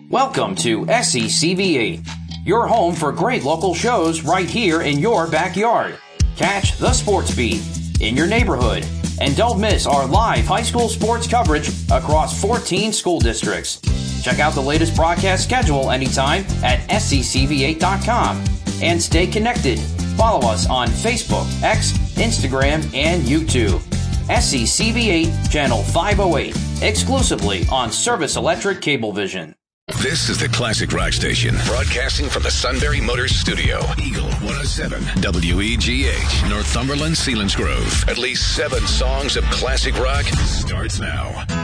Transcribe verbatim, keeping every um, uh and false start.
Welcome to S C C V eight, your home for great local shows right here in your backyard. Catch the Sports Beat in your neighborhood, and don't miss our live high school sports coverage across fourteen school districts. Check out the latest broadcast schedule anytime at S C C V eight dot com and stay connected. Follow us on Facebook, X, Instagram, and YouTube. S C C V eight Channel five oh eight, exclusively on Service Electric Cablevision. This is the Classic Rock Station, broadcasting from the Sunbury Motors Studio. Eagle one oh seven, W E G H, Northumberland, Selinsgrove. At least seven songs of classic rock starts now.